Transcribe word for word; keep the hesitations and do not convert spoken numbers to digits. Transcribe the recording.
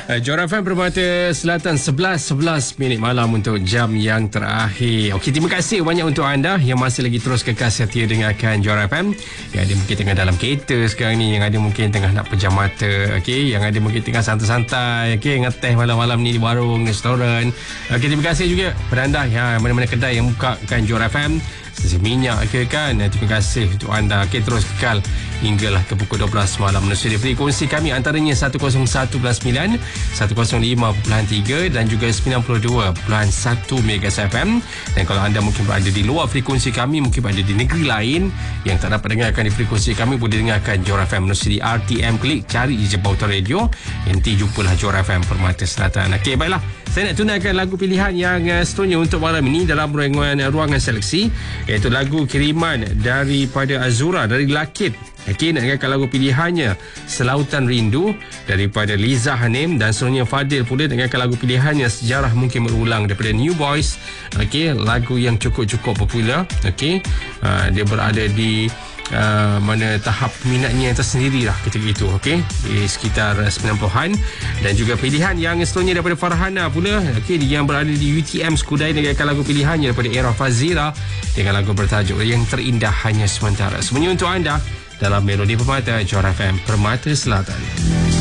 Uh, Johor F M Permata Selatan sebelas sebelas minit malam untuk jam yang terakhir. Okey, terima kasih banyak untuk anda yang masih lagi terus kekal setia dengarkan Johor F M. Yang ada mungkin tengah dalam kereta sekarang ni, yang ada mungkin tengah nak pejam mata, okey, yang ada mungkin tengah santai-santai, okey, ngeteh malam-malam ni di warung, restoran. Okey, terima kasih juga kepada anda yang mana-mana kedai yang bukakan Johor F M. Stesen minyak ke kan, terima kasih untuk anda. Okey, terus kekal hinggalah ke pukul dua belas malam menerusi frekuensi kami antaranya seratus satu perpuluhan sembilan, seratus lima perpuluhan tiga dan juga sembilan puluh dua perpuluhan satu Megas F M. Dan kalau anda mungkin berada di luar frekuensi kami, mungkin berada di negeri lain yang tak dapat dengarkan di frekuensi kami, boleh dengarkan Johor F M menerusi di R T M Klik, cari je Pautan Radio, nanti jumpalah Johor F M Permata Selatan. Okey, baiklah, saya nak tunaikan lagu pilihan yang uh, seterusnya untuk malam ini dalam ruangan, uh, ruangan seleksi, iaitu lagu kiriman daripada Azura dari Lakit. Okey, nak dengarkan lagu pilihannya Selautan Rindu daripada Liza Hanim, dan seterusnya Fadil pula dengarkan lagu pilihannya Sejarah Mungkin Berulang daripada New Boys. Okey, lagu yang cukup-cukup popular. Okey, uh, dia berada di Uh, mana tahap minatnya yang tersendiri lah ketika itu, okey, di sekitar sembilan puluhan. Dan juga pilihan yang seterusnya daripada Farhana pula, okey, yang berada di U T M Skudai, dengarkan lagu pilihannya daripada Era Fazira dengan lagu bertajuk Yang Terindah Hanya Sementara. Semuanya untuk anda dalam Melodi Permata Johor F M Permata Selatan.